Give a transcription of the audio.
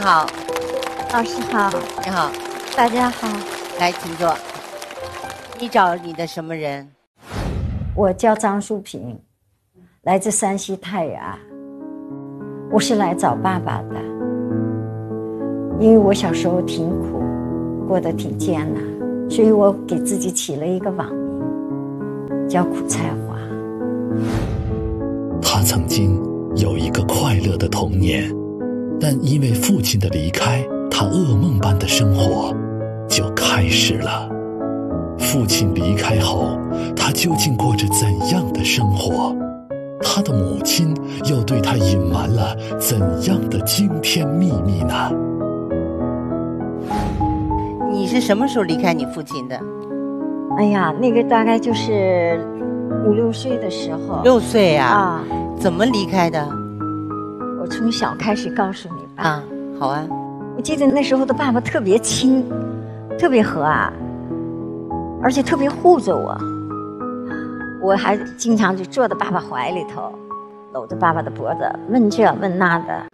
好。 老师好。 你好。 大家好。 来，请坐。你找你的什么人？ 我叫张淑萍，来自山西太原。我是来找爸爸的，因为我小时候挺苦，过得挺艰难，所以我给自己起了一个网名，叫苦菜花。 他曾经有一个快乐的童年，但因为父亲的离开，他噩梦般的生活就开始了。父亲离开后，他究竟过着怎样的生活？他的母亲又对他隐瞒了怎样的惊天秘密呢？ 你是什么时候离开你父亲的？ 哎呀，那个大概就是5、6岁的时候。 6岁呀？ 啊。 怎么离开的？ 我从小开始告诉你吧。 啊，好啊。 我记得那时候的爸爸特别亲，特别和蔼，而且特别护着我。我还经常就坐在爸爸怀里头，搂着爸爸的脖子，问这问那的。